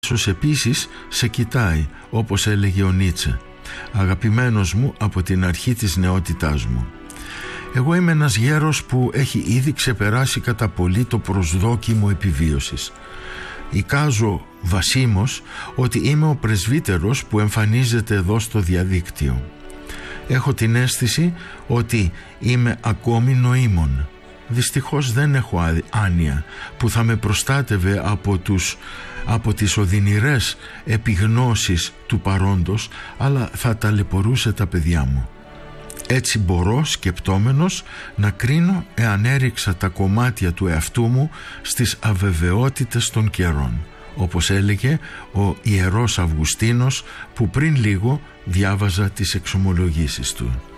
Επίσης σε κοιτάει, όπως έλεγε ο Νίτσε, αγαπημένος μου από την αρχή της νεότητάς μου. Εγώ είμαι ένας γέρος που έχει ήδη ξεπεράσει κατά πολύ το προσδόκιμο επιβίωσης. Εικάζω βασίμως ότι είμαι ο πρεσβύτερος που εμφανίζεται εδώ στο διαδίκτυο. Έχω την αίσθηση ότι είμαι ακόμη νοήμων. Δυστυχώς δεν έχω άνοια που θα με προστάτευε από τις οδυνηρές επιγνώσεις του παρόντος, αλλά θα ταλαιπωρούσε τα παιδιά μου. Έτσι μπορώ, σκεπτόμενος, να κρίνω εάν έριξα τα κομμάτια του εαυτού μου στις αβεβαιότητες των καιρών, όπως έλεγε ο Ιερός Αυγουστίνος που πριν λίγο διάβαζα τις εξομολογήσεις του.